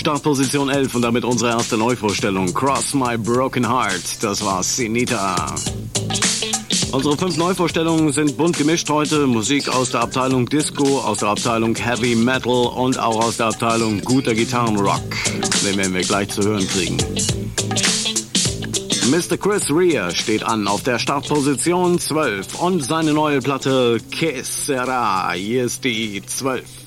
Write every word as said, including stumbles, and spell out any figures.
Startposition elf und damit unsere erste Neuvorstellung. Cross My Broken Heart, das war Sinita. Unsere fünf Neuvorstellungen sind bunt gemischt heute. Musik aus der Abteilung Disco, aus der Abteilung Heavy Metal und auch aus der Abteilung guter Gitarrenrock. Den werden wir gleich zu hören kriegen. Mister Chris Rea steht an auf der Startposition zwölf und seine neue Platte Que Sera. Hier ist die zwölf.